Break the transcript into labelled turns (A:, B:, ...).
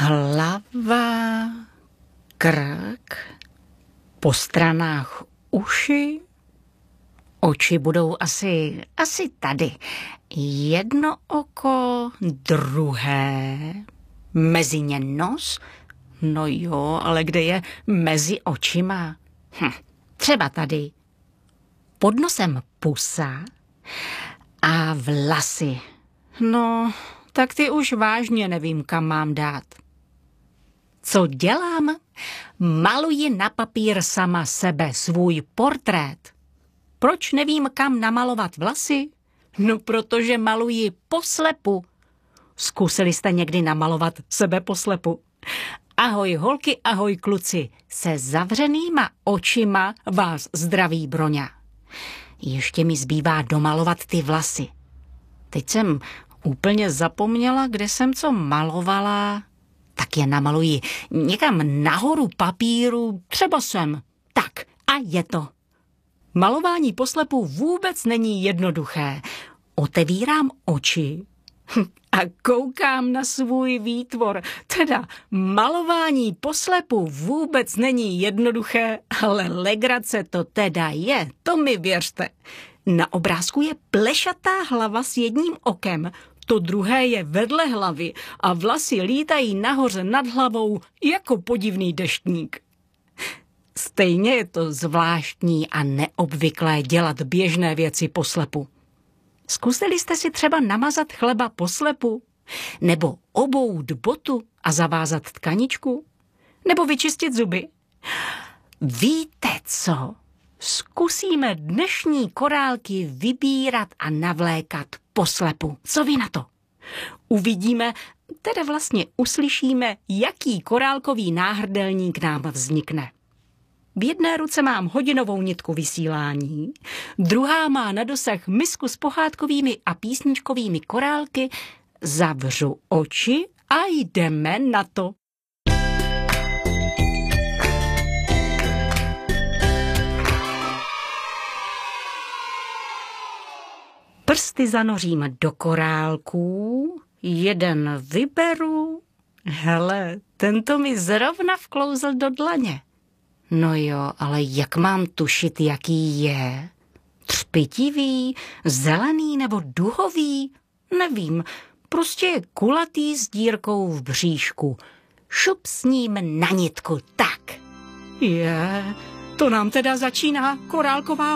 A: Hlava, krk, po stranách uši, oči budou asi tady. Jedno oko, druhé, mezi ně nos. No jo, ale kde je mezi očima? Třeba tady. Pod nosem pusa a vlasy. No, tak ty už vážně nevím, kam mám dát. Co dělám? Maluji na papír sama sebe, svůj portrét. Proč nevím, kam namalovat vlasy? No, protože maluji poslepu. Zkusili jste někdy namalovat sebe poslepu? Ahoj holky, ahoj kluci, se zavřenýma očima vás zdraví Broňa. Ještě mi zbývá domalovat ty vlasy. Teď jsem úplně zapomněla, kde jsem co malovala. Tak je namaluji někam nahoru papíru, třeba sem. Tak a je to. Malování poslepu vůbec není jednoduché. Otevírám oči a koukám na svůj výtvor. Teda malování poslepu vůbec není jednoduché, ale legrace to teda je, to mi věřte. Na obrázku je plešatá hlava s jedním okem, to druhé je vedle hlavy a vlasy lítají nahoře nad hlavou jako podivný deštník. Stejně je to zvláštní a neobvyklé dělat běžné věci poslepu. Zkusili jste si třeba namazat chleba poslepu? Nebo obout botu a zavázat tkaničku? Nebo vyčistit zuby? Víte co? Zkusíme dnešní korálky vybírat a navlékat poslepu. Co vy na to? Uvidíme, teda vlastně uslyšíme, jaký korálkový náhrdelník nám vznikne. V jedné ruce mám hodinovou nitku vysílání, druhá má na dosah misku s pohádkovými a písničkovými korálky, zavřu oči a jdeme na to. Prsty zanořím do korálků, jeden vyberu. Hele, tento mi zrovna vklouzl do dlaně. No jo, ale jak mám tušit, jaký je? Třpitivý, zelený nebo duhový? Nevím, prostě je kulatý s dírkou v bříšku. Šup s ním na nitku, tak. To nám teda začíná korálková